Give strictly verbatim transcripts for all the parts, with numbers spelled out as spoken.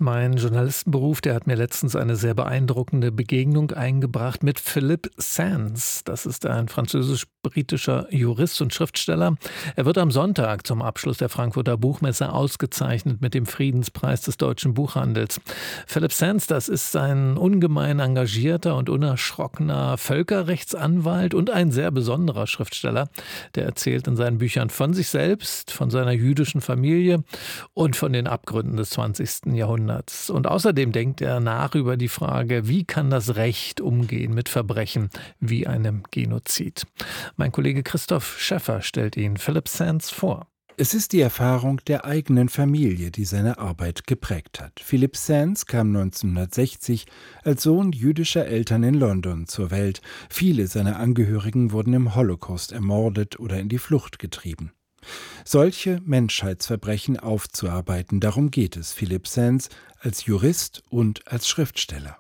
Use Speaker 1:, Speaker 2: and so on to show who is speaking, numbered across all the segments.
Speaker 1: Mein Journalistenberuf, der hat mir letztens eine sehr beeindruckende Begegnung eingebracht mit Philippe Sands. Das ist ein französisch-britischer Jurist und Schriftsteller. Er wird am Sonntag zum Abschluss der Frankfurter Buchmesse ausgezeichnet mit dem Friedenspreis des deutschen Buchhandels. Philippe Sands, das ist ein ungemein engagierter und unerschrockener Völkerrechtsanwalt und ein sehr besonderer Schriftsteller. Der erzählt in seinen Büchern von sich selbst, von seiner jüdischen Familie und von den Abgründen des zwanzigsten Jahrhunderts. Und außerdem denkt er nach über die Frage, wie kann das Recht umgehen mit Verbrechen wie einem Genozid. Mein Kollege Christoph Schäffer stellt Ihnen Philippe Sands vor.
Speaker 2: Es ist die Erfahrung der eigenen Familie, die seine Arbeit geprägt hat. Philippe Sands kam neunzehnhundertsechzig als Sohn jüdischer Eltern in London zur Welt. Viele seiner Angehörigen wurden im Holocaust ermordet oder in die Flucht getrieben. Solche Menschheitsverbrechen aufzuarbeiten, darum geht es Philippe Sands als Jurist und als Schriftsteller.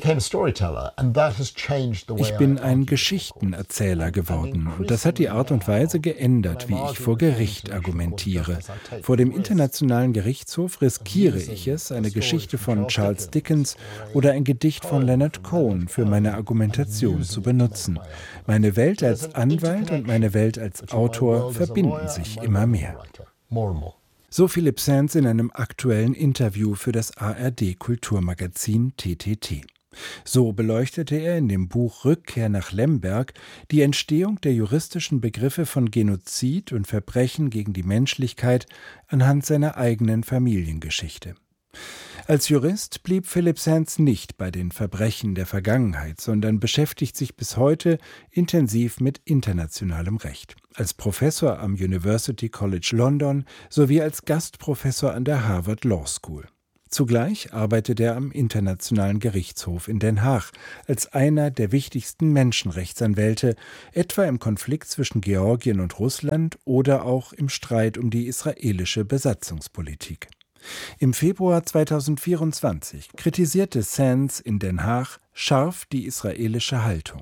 Speaker 2: Ich bin ein Geschichtenerzähler geworden und das hat die Art und Weise geändert, wie ich vor Gericht argumentiere. Vor dem Internationalen Gerichtshof riskiere ich es, eine Geschichte von Charles Dickens oder ein Gedicht von Leonard Cohen für meine Argumentation zu benutzen. Meine Welt als Anwalt und meine Welt als Autor verbinden sich immer mehr. So Philippe Sands in einem aktuellen Interview für das A R D-Kulturmagazin T T T. So beleuchtete er in dem Buch Rückkehr nach Lemberg die Entstehung der juristischen Begriffe von Genozid und Verbrechen gegen die Menschlichkeit anhand seiner eigenen Familiengeschichte. Als Jurist blieb Philippe Sands nicht bei den Verbrechen der Vergangenheit, sondern beschäftigt sich bis heute intensiv mit internationalem Recht. Als Professor am University College London sowie als Gastprofessor an der Harvard Law School. Zugleich arbeitet er am Internationalen Gerichtshof in Den Haag als einer der wichtigsten Menschenrechtsanwälte, etwa im Konflikt zwischen Georgien und Russland oder auch im Streit um die israelische Besatzungspolitik. Im Februar zweitausendvierundzwanzig kritisierte Sands in Den Haag scharf die israelische Haltung.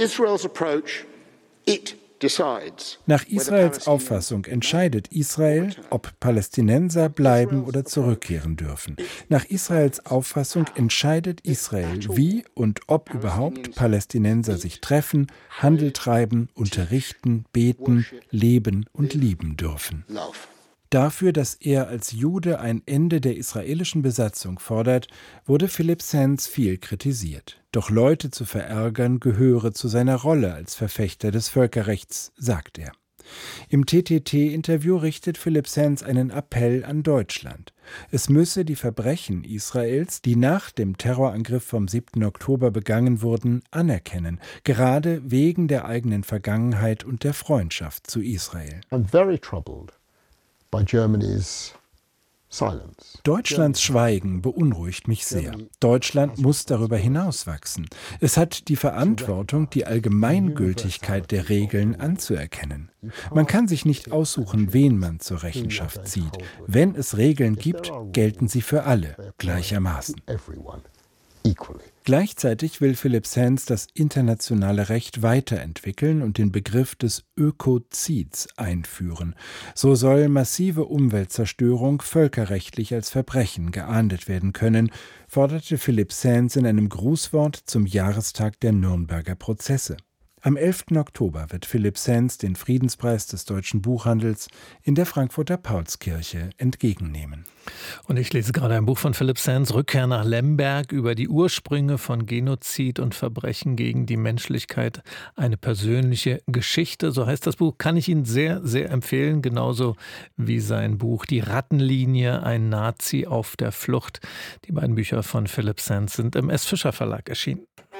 Speaker 2: Nach Israels Auffassung entscheidet Israel, ob Palästinenser bleiben oder zurückkehren dürfen. Nach Israels Auffassung entscheidet Israel, wie und ob überhaupt Palästinenser sich treffen, Handel treiben, unterrichten, beten, leben und lieben dürfen. Dafür, dass er als Jude ein Ende der israelischen Besatzung fordert, wurde Philippe Sands viel kritisiert. Doch Leute zu verärgern gehöre zu seiner Rolle als Verfechter des Völkerrechts, sagt er. Im T T T-Interview richtet Philippe Sands einen Appell an Deutschland. Es müsse die Verbrechen Israels, die nach dem Terrorangriff vom siebten Oktober begangen wurden, anerkennen, gerade wegen der eigenen Vergangenheit und der Freundschaft zu Israel.
Speaker 3: I'm very troubled by Germany's silence.
Speaker 2: Deutschlands Schweigen beunruhigt mich sehr. Deutschland muss darüber hinauswachsen. Es hat die Verantwortung, die Allgemeingültigkeit der Regeln anzuerkennen. Man kann sich nicht aussuchen, wen man zur Rechenschaft zieht. Wenn es Regeln gibt, gelten sie für alle gleichermaßen. Gleichzeitig will Philippe Sands das internationale Recht weiterentwickeln und den Begriff des Ökozids einführen. So soll massive Umweltzerstörung völkerrechtlich als Verbrechen geahndet werden können, forderte Philippe Sands in einem Grußwort zum Jahrestag der Nürnberger Prozesse. Am elften Oktober wird Philippe Sands den Friedenspreis des deutschen Buchhandels in der Frankfurter Paulskirche entgegennehmen.
Speaker 1: Und ich lese gerade ein Buch von Philippe Sands, Rückkehr nach Lemberg, über die Ursprünge von Genozid und Verbrechen gegen die Menschlichkeit. Eine persönliche Geschichte, so heißt das Buch, kann ich Ihnen sehr, sehr empfehlen. Genauso wie sein Buch Die Rattenlinie, ein Nazi auf der Flucht. Die beiden Bücher von Philippe Sands sind im S. Fischer Verlag erschienen.